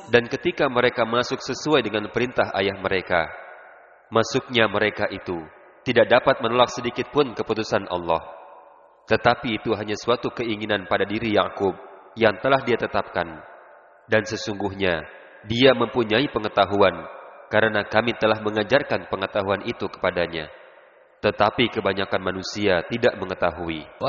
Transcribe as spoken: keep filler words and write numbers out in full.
Dan ketika mereka masuk sesuai dengan perintah ayah mereka, masuknya mereka itu tidak dapat menolak sedikit pun keputusan Allah. Tetapi itu hanya suatu keinginan pada diri Yakub yang telah dia tetapkan. Dan sesungguhnya dia mempunyai pengetahuan, karena kami telah mengajarkan pengetahuan itu kepadanya. Tetapi kebanyakan manusia tidak mengetahui.